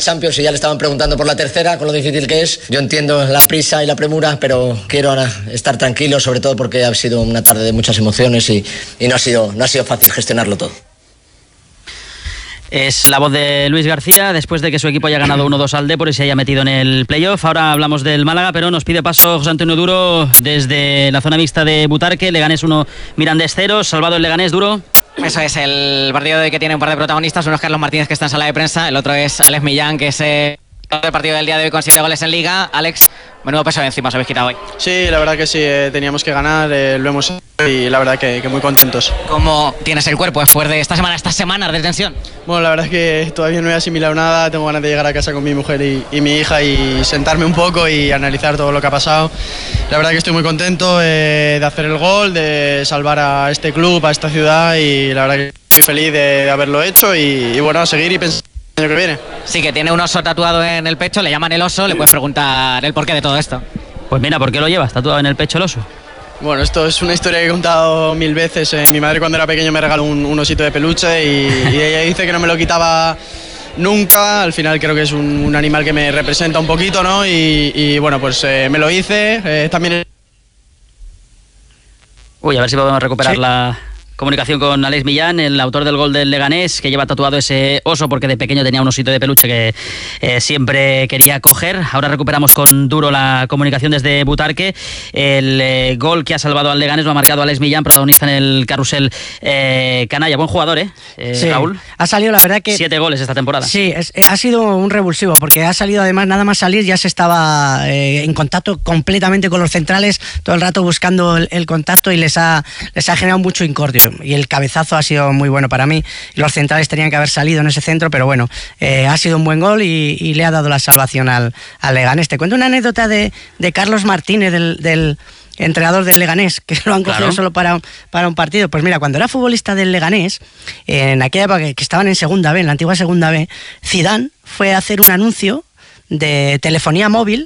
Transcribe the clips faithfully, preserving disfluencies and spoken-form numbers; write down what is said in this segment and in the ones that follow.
Champions y ya le estaban preguntando por la tercera, con lo difícil que es. Yo entiendo la prisa y la premura, pero quiero ahora estar tranquilo, sobre todo porque ha sido una tarde de muchas emociones y, y no ha sido, no ha sido fácil gestionarlo todo. Es la voz de Luis García después de que su equipo haya ganado uno dos al Depor y se haya metido en el playoff. Ahora hablamos del Málaga, pero nos pide paso José Antonio Duro desde la zona mixta de Butarque. Leganés uno, Mirandés cero. Salvado el Leganés, Duro. Eso es, el partido de hoy que tiene un par de protagonistas. Uno es Carlos Martínez, que está en sala de prensa. El otro es Alex Millán, que es el partido del día de hoy con siete goles en Liga. Alex, menudo peso de encima os habéis quitado hoy. Sí, la verdad que sí, eh, teníamos que ganar, eh, lo hemos hecho y la verdad que, que muy contentos. ¿Cómo tienes el cuerpo después de esta semana, estas semanas de tensión? Bueno, la verdad es que todavía no he asimilado nada, tengo ganas de llegar a casa con mi mujer y, y mi hija y sentarme un poco y analizar todo lo que ha pasado. La verdad que estoy muy contento eh, de hacer el gol, de salvar a este club, a esta ciudad y la verdad que estoy feliz de, de haberlo hecho y, y bueno, a seguir y pensar el año que viene. Sí, que tiene un oso tatuado en el pecho, le llaman el oso, le puedes preguntar el porqué de todo esto. Pues mira, ¿por qué lo llevas tatuado en el pecho el oso? Bueno, esto es una historia que he contado mil veces. Eh, mi madre cuando era pequeño me regaló un, un osito de peluche y, y ella dice que no me lo quitaba nunca. Al final creo que es un, un animal que me representa un poquito, ¿no? Y, y bueno, pues eh, me lo hice. Eh, también... Uy, a ver si podemos recuperar ¿Sí? la comunicación con Alex Millán, el autor del gol del Leganés, que lleva tatuado ese oso porque de pequeño tenía un osito de peluche que eh, siempre quería coger. Ahora recuperamos con Duro la comunicación desde Butarque. El eh, gol que ha salvado al Leganés lo ha marcado Alex Millán, protagonista en el carrusel eh, canalla. Buen jugador, ¿eh? eh sí, Raúl. Ha salido, la verdad que... Siete goles esta temporada. Sí, es, ha sido un revulsivo, porque ha salido además, nada más salir, ya se estaba eh, en contacto completamente con los centrales, todo el rato buscando el, el contacto y les ha, les ha generado mucho incordio. Y el cabezazo ha sido muy bueno para mí. Los centrales tenían que haber salido en ese centro, pero bueno, eh, ha sido un buen gol y, y le ha dado la salvación al, al Leganés. Te cuento una anécdota de, de Carlos Martínez, del, del entrenador del Leganés, que lo han cogido claro. solo para, para un partido. Pues mira, cuando era futbolista del Leganés, en aquella época que, que estaban en segunda B, en la antigua segunda B, Zidane fue a hacer un anuncio de telefonía móvil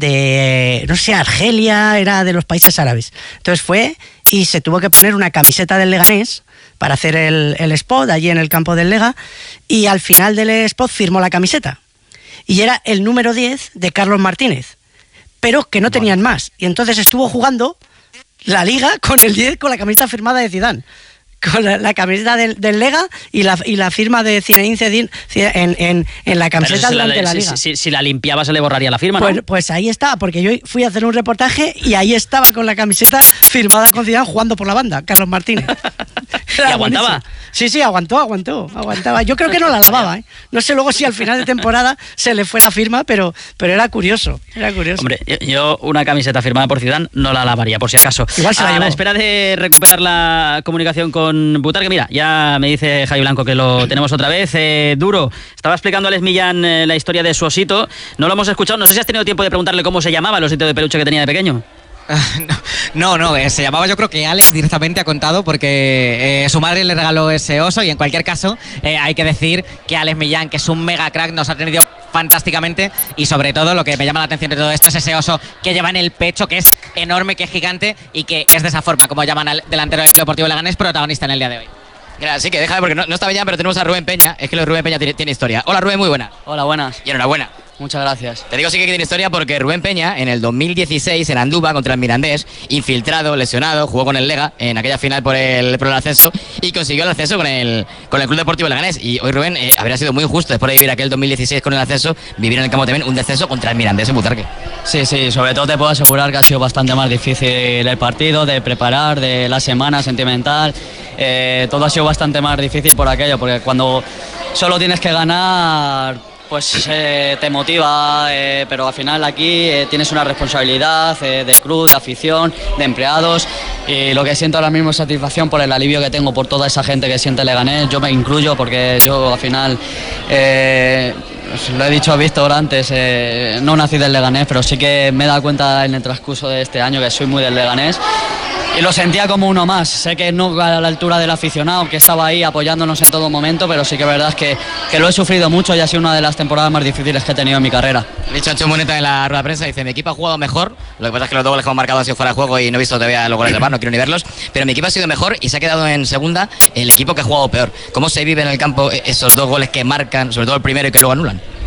de, no sé, Argelia, era de los países árabes. Entonces fue y se tuvo que poner una camiseta del Leganés para hacer el, el spot allí en el campo del Lega, y al final del spot firmó la camiseta. Y era el número diez de Carlos Martínez, pero que no tenían más. Y entonces estuvo jugando la Liga con el diez, con la camiseta firmada de Zidane. Con la, la camiseta del, del Lega y la, y la firma de Zinedine Zidane en, en, en la camiseta si durante la, la Liga. Si, si, si la limpiaba se le borraría la firma, ¿no? Pues, pues ahí estaba, porque yo fui a hacer un reportaje y ahí estaba con la camiseta firmada con Zidane jugando por la banda, Carlos Martínez. ¿Y aguantaba? Buenísimo. Sí, sí, aguantó, aguantó, aguantaba. Yo creo que no la lavaba, ¿eh? No sé luego si al final de temporada se le fue la firma, pero, pero era curioso, era curioso. Hombre, yo una camiseta firmada por Zidane no la lavaría, por si acaso. Igual se la a llevó. la espera de recuperar la comunicación con Butarque, mira, ya me dice Javi Blanco que lo tenemos otra vez. Eh, Duro, estaba explicando a Alex Millán eh, la historia de su osito, no lo hemos escuchado, no sé si has tenido tiempo de preguntarle cómo se llamaba el osito de peluche que tenía de pequeño. No, no, eh, se llamaba, yo creo que Alex directamente ha contado porque eh, su madre le regaló ese oso, y en cualquier caso eh, hay que decir que Alex Millán, que es un mega crack, nos ha tenido fantásticamente, y sobre todo lo que me llama la atención de todo esto es ese oso que lleva en el pecho, que es enorme, que es gigante y que es de esa forma como llaman al delantero del Club Deportivo Leganés, protagonista en el día de hoy. Así que déjame, porque no, no estaba ya, pero tenemos a Rubén Peña. Es que lo de Rubén Peña tiene, tiene historia. Hola Rubén, muy buena. Hola, buenas. Y enhorabuena. Muchas gracias. Te digo sí que tiene historia porque Rubén Peña en el dos mil dieciséis en Andúba contra el Mirandés, infiltrado, lesionado, jugó con el Lega en aquella final por el, por el ascenso y consiguió el ascenso con el, con el Club Deportivo Leganés. Y hoy Rubén, eh, habría sido muy injusto después de vivir aquel dos mil dieciséis con el ascenso, vivir en el campo también un descenso contra el Mirandés en Butarque. Sí, sí, sobre todo te puedo asegurar que ha sido bastante más difícil el partido, de preparar, de la semana sentimental. Eh, todo ha sido bastante más difícil por aquello, porque cuando solo tienes que ganar, pues eh, te motiva, eh, pero al final aquí eh, tienes una responsabilidad eh, de club, de afición, de empleados, y lo que siento ahora mismo es satisfacción por el alivio que tengo por toda esa gente que siente Leganés. Yo me incluyo porque yo al final, eh, lo he dicho a Víctor antes, eh, no nací del Leganés, pero sí que me he dado cuenta en el transcurso de este año que soy muy del Leganés. Y lo sentía como uno más. Sé que no a la altura del aficionado, que estaba ahí apoyándonos en todo momento, pero sí que verdad es que, que lo he sufrido mucho y ha sido una de las temporadas más difíciles que he tenido en mi carrera. He dicho Ancho Moneta en la rueda de prensa, dice, mi equipo ha jugado mejor, lo que pasa es que los dos goles que hemos marcado han sido fuera de juego y no he visto todavía los goles de bar, no quiero ni verlos, pero mi equipo ha sido mejor y se ha quedado en segunda el equipo que ha jugado peor. ¿Cómo se vive en el campo esos dos goles que marcan, sobre todo el primero y que luego anulan?